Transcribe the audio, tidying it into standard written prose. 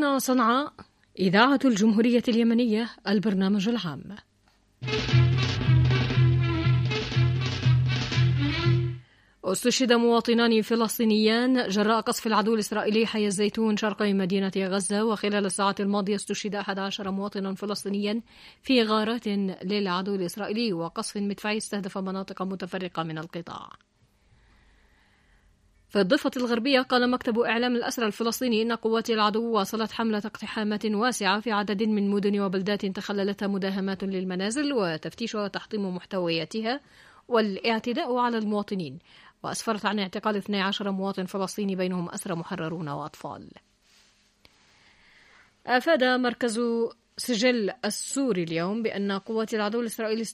هنا صنعاء، إذاعة الجمهورية اليمنية، البرنامج العام. استشهد مواطنان فلسطينيان جراء قصف العدو الإسرائيلي حي الزيتون شرقي مدينة غزة، وخلال الساعات الماضية استشهد 11 مواطنا فلسطينيا في غارات للعدو الإسرائيلي وقصف مدفعي استهدف مناطق متفرقة من القطاع. في الضفة الغربية قال مكتب إعلام الأسرى الفلسطيني إن قوات العدو واصلت حملة اقتحامات واسعة في عدد من مدن وبلدات تخللتها مداهمات للمنازل وتفتيشها وتحطيم محتوياتها والاعتداء على المواطنين، وأسفرت عن اعتقال 12 مواطن فلسطيني بينهم أسرى محررون وأطفال. أفاد مركز سجل السوري اليوم بأن قوات العدو الإسرائيلي